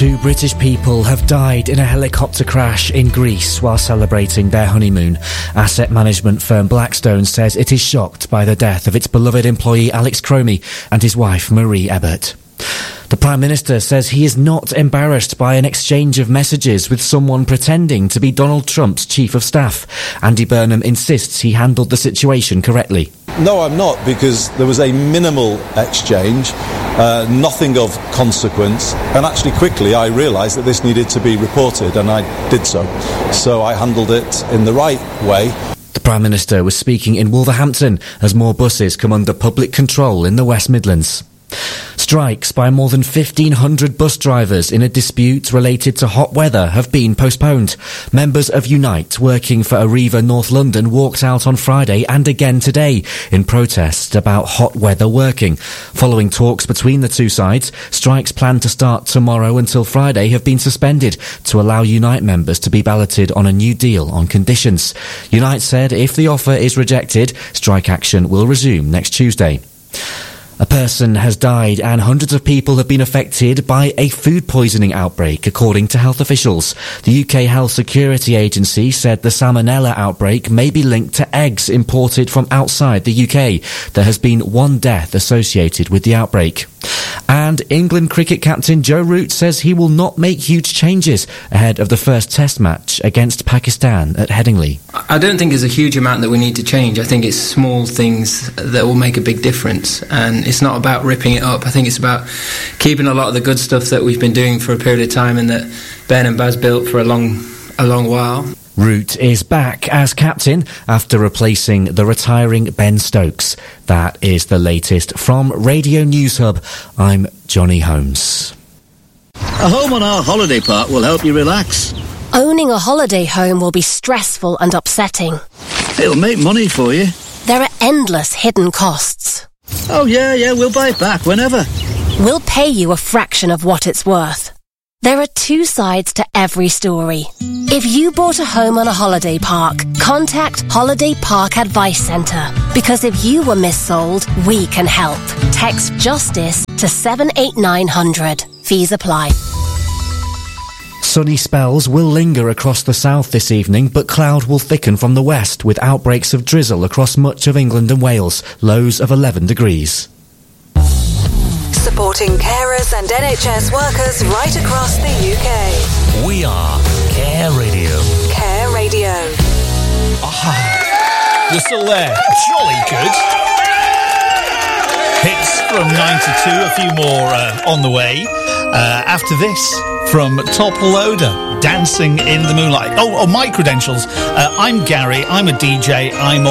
Two British people have died in a helicopter crash in Greece while celebrating their honeymoon. Asset management firm Blackstone says it is shocked by the death of its beloved employee Alex Cromie and his wife Marie Ebert. The Prime Minister says he is not embarrassed by an exchange of messages with someone pretending to be Donald Trump's Chief of Staff. Andy Burnham insists he handled the situation correctly. No, I'm not, because there was a minimal exchange, nothing of consequence, and actually quickly I realised that this needed to be reported, and I did so. So I handled it in the right way. The Prime Minister was speaking in Wolverhampton as more buses come under public control in the West Midlands. Strikes by more than 1,500 bus drivers in a dispute related to hot weather have been postponed. Members of Unite, working for Arriva North London, walked out on Friday and again today in protest about hot weather working. Following talks between the two sides, strikes planned to start tomorrow until Friday have been suspended to allow Unite members to be balloted on a new deal on conditions. Unite said if the offer is rejected, strike action will resume next Tuesday. A person has died and hundreds of people have been affected by a food poisoning outbreak, according to health officials. The UK Health Security Agency said the Salmonella outbreak may be linked to eggs imported from outside the UK. There has been one death associated with the outbreak. And England cricket captain Joe Root says he will not make huge changes ahead of the first test match against Pakistan at Headingley. I don't think there's a huge amount that we need to change. I think it's small things that will make a big difference, and it's not about ripping it up. I think it's about keeping a lot of the good stuff that we've been doing for a period of time and that Ben and Baz built for a long while. Root is back as captain after replacing the retiring Ben Stokes. That is the latest from Radio News Hub. I'm Johnny Holmes. A home on our holiday park will help you relax. Owning a holiday home will be stressful and upsetting. It'll make money for you. There are endless hidden costs. Oh, yeah, we'll buy it back whenever. We'll pay you a fraction of what it's worth. There are two sides to every story. If you bought a home on a holiday park, contact Holiday Park Advice Centre. Because if you were missold, we can help. Text JUSTICE to 78900. Fees apply. Sunny spells will linger across the south this evening, but cloud will thicken from the west with outbreaks of drizzle across much of England and Wales, lows of 11 degrees. Supporting carers and NHS workers right across the UK. We are Care Radio. Care Radio. You're still there. Jolly good. Hits from 9 to 2, a few more on the way. After this, from Top Loader, Dancing in the Moonlight. Oh, my credentials. I'm Gary, I'm a DJ, I'm